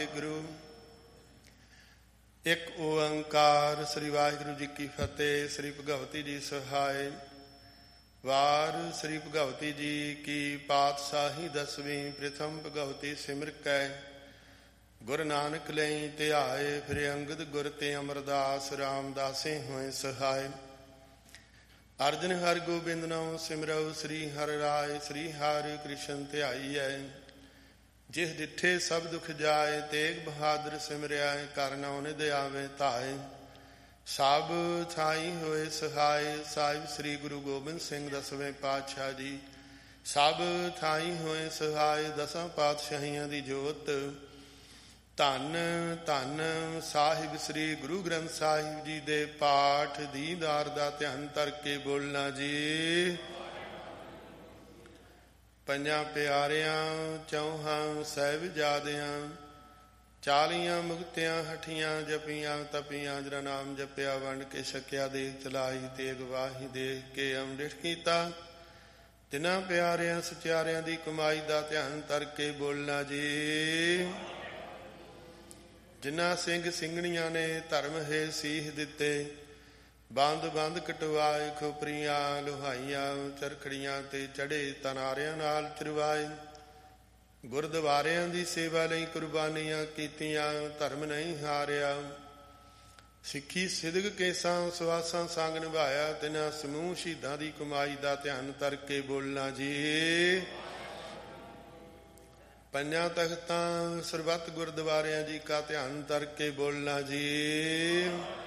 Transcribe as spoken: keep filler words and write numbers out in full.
ਵਾਹਿਗੁਰੂ। ਇੱਕ ਓੰਕਾਰ। ਸ੍ਰੀ ਵਾਹਿਗੁਰੂ ਜੀ ਕੀ ਫਤਿਹ। ਸ੍ਰੀ ਭਗਵਤੀ ਜੀ ਸਹਾਇ। ਵਾਰ ਸ੍ਰੀ ਭਗਵਤੀ ਜੀ ਕੀ ਪਾਤਸ਼ਾਹੀ ਦਸਵੀਂ। ਪ੍ਰਥਮ ਭਗਵਤੀ ਸਿਮਰ ਕੈ ਗੁਰੂ ਨਾਨਕ ਲਈ ਧਿਆਏ। ਫਿਰ ਅੰਗਦ ਗੁਰ ਤੇ ਅਮਰਦਾਸ ਰਾਮਦਾਸੇ ਹੋਏ ਸਹਾਇ। ਅਰਜਨ ਹਰਿ ਗੋਬਿੰਦ ਨਾਮ ਸਿਮਰਉ। ਸ੍ਰੀ ਹਰਿ ਰਾਇ ਸ੍ਰੀ ਹਰਿ ਕ੍ਰਿਸ਼ਨ ਧਿਆਈਐ। ਜਿਸ ਡਿਠੇ ਸਭ ਦੁਖ ਜਾਏ। ਤੇਗ ਬਹਾਦਰ ਸਿਮਰਿਆ। ਕਰ ਨਾਉ ਨਿਧ ਆਵੇ ਧਾਏ। ਸਭ ਥਾਈ ਹੋਏ ਸਹਾਇ। ਸਾਹਿਬ ਸ੍ਰੀ ਗੁਰੂ ਗੋਬਿੰਦ ਸਿੰਘ ਦਸਵੇਂ ਪਾਤਸ਼ਾਹ ਜੀ। ਸਭ ਥਾਈ ਹੋਏ ਸਹਾਇ। ਦਸਾਂ ਪਾਤਸ਼ਾਹੀਆਂ ਦੀ ਜੋਤ। ਧੰਨ ਧੰਨ ਸਾਹਿਬ ਸ੍ਰੀ ਗੁਰੂ ਗ੍ਰੰਥ ਸਾਹਿਬ ਜੀ ਦੇ ਪਾਠ ਦੀਦਾਰ ਦਾ ਧਿਆਨ ਧਰ ਕੇ ਬੋਲਣਾ ਜੀ। ਪੰਜਾਂ ਪਿਆਰਿਆਂ ਚੌਹਾਂ ਸਾਹਿਬਜ਼ਾਦਿਆਂ ਚਾਲੀਆਂ ਮੁਕਤਿਆਂ ਹਠੀਆਂ ਜਪੀਆਂ ਤਪੀਆਂ। ਜਰਾ ਨਾਮ ਜਪਿਆ ਵੰਡ ਕੇ ਛਕਿਆ ਦੇਖ ਚਲਾਈ। ਤੇ ਅਗਵਾਹੀ ਦੇਖ ਕੇ ਅੰਮ੍ਰਿਤ ਕੀਤਾ। ਤਿੰਨਾਂ ਪਿਆਰਿਆਂ ਸਚਿਆਰਿਆਂ ਦੀ ਕਮਾਈ ਦਾ ਧਿਆਨ ਧਰ ਕੇ ਬੋਲਣਾ ਜੀ। ਜਿਨ੍ਹਾਂ ਸਿੰਘ ਸਿੰਘਣੀਆਂ ਨੇ ਧਰਮ ਹੈ ਸੀਸ ਦਿੱਤੇ। ਬੰਦ ਬੰਦ ਕਟਵਾਏ। ਖੋਪਰੀਆਂ ਲੋਹਾਈਆਂ ਚਰਖੜੀਆਂ ਤੇ ਚੜੇ ਤਨਾਰਿਆਂ ਨਾਲ ਚਰਵਾਏ। ਗੁਰਦੁਆਰਿਆਂ ਦੀ ਸੇਵਾ ਲਈ ਕੁਰਬਾਨੀਆਂ ਕੀਤੀਆਂ। ਧਰਮ ਨਹੀਂ ਹਾਰਿਆ। ਸਿੱਖੀ ਸਿਦਕ ਕੇਸਾਂ ਸੁਆਸਾਂ ਸੰਗ ਨਿਭਾਇਆ। ਤਿਨਾਂ ਸਮੂਹ ਸ਼ਹੀਦਾਂ ਦੀ ਕਮਾਈ ਦਾ ਧਿਆਨ ਧਰ ਕੇ ਬੋਲਣਾ ਜੀ। ਪੰਜਾਂ ਤਖਤਾਂ ਸਰਬੱਤ ਗੁਰਦੁਆਰਿਆਂ ਜੀ ਕਾ ਧਿਆਨ ਧਰ ਕੇ ਬੋਲਣਾ ਜੀ।